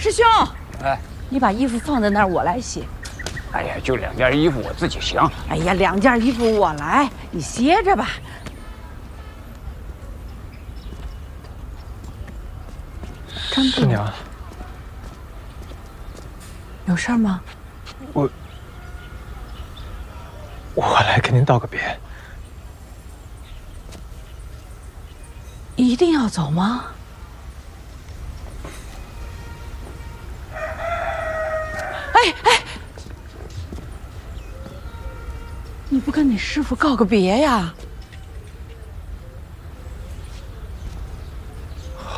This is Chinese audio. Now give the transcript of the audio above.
师兄， 哎， 你把衣服放在那儿，我来洗。 哎呀，就2件衣服，我自己行。 哎呀，2件衣服我来，你歇着吧。张师娘， 有事儿吗？ 我来跟您道个别。 一定要走吗？哎，你不跟你师傅告个别呀？